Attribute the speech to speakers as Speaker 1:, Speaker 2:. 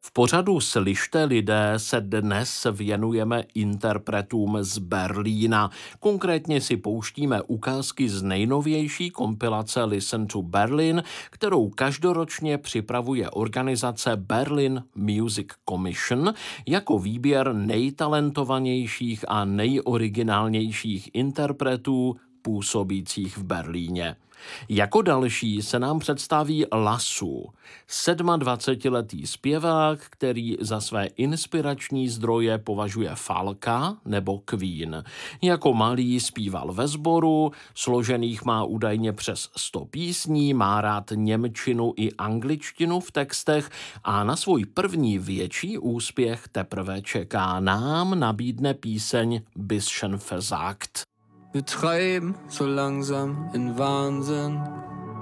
Speaker 1: V pořadu Slyšte lidé se dnes věnujeme interpretům z Berlína. Konkrétně si pouštíme ukázky z nejnovější kompilace Listen to Berlin, kterou každoročně připravuje organizace Berlin Music Commission jako výběr nejtalentovanějších a nejoriginálnějších interpretů působících v Berlíně. Jako další se nám představí Lasu, 27letý zpěvák, který za své inspirační zdroje považuje Falka nebo Queen. Jako malý zpíval ve sboru, složených má údajně přes 100 písní, má rád němčinu i angličtinu v textech a na svůj první větší úspěch teprve čeká. Nám nabídne píseň Bisschen versagt.
Speaker 2: Wir treiben so langsam in Wahnsinn.